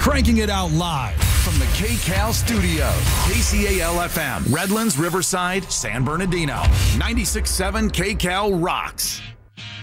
cranking it out live From the KCAL studio, KCAL-FM, Redlands, Riverside, San Bernardino. 96.7 KCAL rocks.